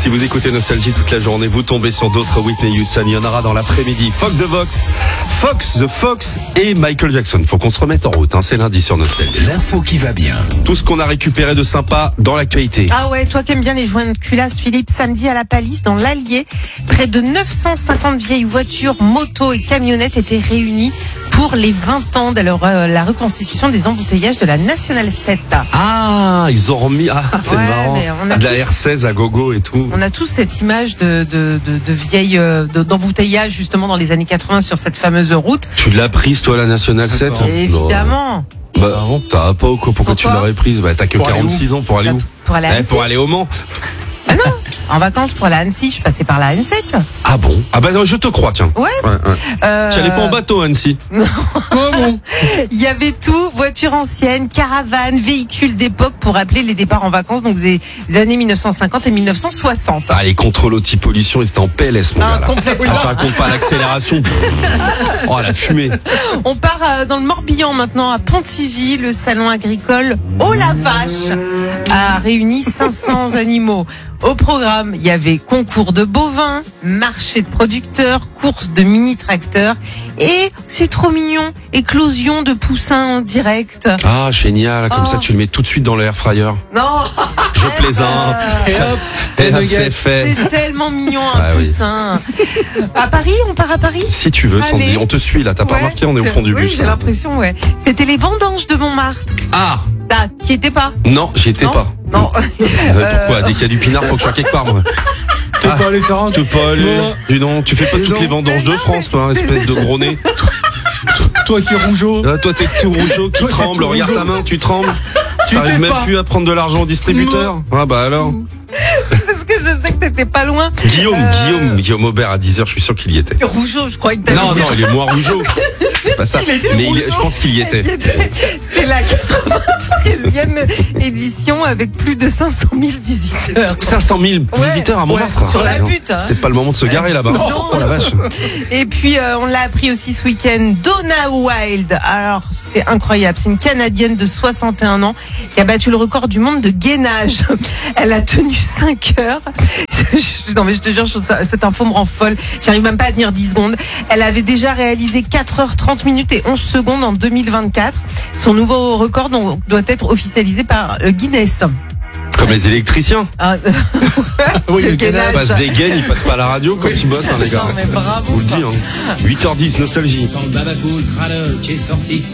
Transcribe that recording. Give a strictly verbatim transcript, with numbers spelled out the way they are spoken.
Si vous écoutez Nostalgie toute la journée, vous tombez sur d'autres Whitney Houston. Il y en aura dans l'après-midi. Fox the Vox, Fox the Fox et Michael Jackson. Faut qu'on se remette en route, hein. C'est lundi sur Nostalgie. L'info qui va bien. Tout ce qu'on a récupéré de sympa dans l'actualité. Ah ouais, toi qui aimes bien les joints de culasse, Philippe, samedi à la Palisse, dans l'Allier, près de neuf cent cinquante vieilles voitures, motos et camionnettes étaient réunies pour les vingt ans de leur, euh, la reconstitution des embouteillages de la Nationale sept. Ah, ils ont remis. Ah, c'est Ouais, marrant. mais on a De la tous- R seize à gogo et tout. On a tous cette image de, de, de, de vieilles euh, de- d'embouteillage justement dans les années quatre-vingts sur cette fameuse route. Tu l'as prise, toi, la Nationale sept? Et évidemment. Bah, ça va pas ou quoi? Pourquoi tu Pourquoi l'aurais prise? Bah, t'as que Pour aller quarante-six ans pour aller où? Pour aller à Eh, Annecy. pour aller au Mans. Ah non, en vacances pour aller à Annecy, je suis passée par la N sept. Ah bon? Ah bah non, je te crois, tiens. Ouais. Ouais, ouais. Euh, Tu allais pas en bateau, Annecy? Il y avait tout, voitures anciennes, caravanes, véhicules d'époque pour rappeler les départs en vacances, donc des, des années mille neuf cent cinquante et mille neuf cent soixante. Ah, les contrôles anti-pollution, ils étaient en P L S, mon Ah, gars, là. complètement. Ah, je raconte pas l'accélération. Oh, la fumée. On part euh, dans le Morbihan maintenant, à Pontivy. Le salon agricole Oh la vache a réuni cinq cents animaux. Au programme, il y avait concours de bovins, marché de producteurs, course de mini-tracteurs et, c'est trop mignon, éclosion de poussins en direct. Ah, génial. Comme Oh. ça, tu le mets tout de suite dans le air fryer. Non, Je plaisante. Et hop, Et les hop, nuggets. c'est fait. c'est tellement mignon un Ah oui. poussin. À Paris, on part à Paris? Si tu veux, Sandy, Allez. on te suit, là. T'as pas Ouais, remarqué? On est au fond du oui, bus. j'ai là. l'impression, ouais. C'était les vendanges de Montmartre. Ah! Ah, qui était pas? Non, j'y étais Non. pas. Non. Euh, Pourquoi? Dès qu'il y a du pinard, faut que je sois quelque part, moi. T'es pas allé faire un Tu peux pas aller. Non. Dis donc, tu fais pas Dis toutes donc. les vendanges de France, toi, hein, espèce de gros nez. Toi qui es rougeau. Là, toi, t'es tout rougeau qui Toi, t'es tremble. tout Regarde rougeau. ta main, tu trembles. Tu T'arrives t'es même pas. plus à prendre de l'argent au distributeur. Ah bah alors. Parce que je sais que t'étais pas loin. Guillaume, Euh, Guillaume, Guillaume Aubert à dix heures, je suis sûr qu'il y était. Rougeau, je croyais que t'allais Non, dire. non, il est moins rougeau. C'est pas ça. Il était Mais il est- je rougeau. pense qu'il y Il était. était- C'était la quatre-vingt-treizième édition avec plus de cinq cent mille visiteurs. cinq cent mille Ouais, visiteurs à Montmartre. ouais, sur la Non, butte, hein. C'était pas le moment de se garer là-bas. Non. Oh la vache. Et puis euh, on l'a appris aussi ce week-end, Donna Wilde. Alors c'est incroyable, c'est une Canadienne de soixante et un ans qui a battu le record du monde de gainage. Elle a tenu cinq heures. Non mais je te jure, je trouve ça, cette info me rend folle. J'arrive même pas à tenir dix secondes. Elle avait déjà réalisé quatre heures trente minutes et onze secondes en deux mille vingt-quatre. Son nouveau record donc, doit être officialisé par euh, Guinness. Comme les électriciens. Ah, Oui, le Ils gainage. passent des gaines, ils passent pas à la radio quand ils bossent, hein, les gars. Non, mais bravo. Je vous le dis, hein. huit heures dix, nostalgie. Quand le Babacool crâneux qui est sorti de